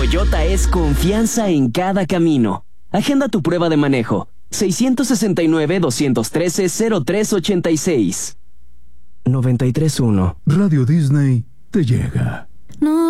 Toyota es confianza en cada camino. Agenda tu prueba de manejo. 669-213-0386. 93.1. Radio Disney te llega. No